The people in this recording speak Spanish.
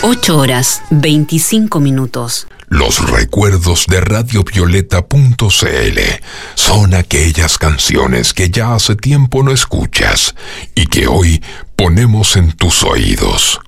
8:25. Los recuerdos de radiovioleta.cl son aquellas canciones que ya hace tiempo no escuchas y que hoy ponemos en tus oídos.